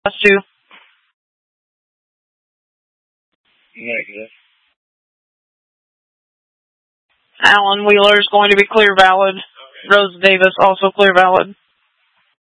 2. Negative. Alan Wheeler is going to be clear valid. Okay. Rose Davis also clear valid.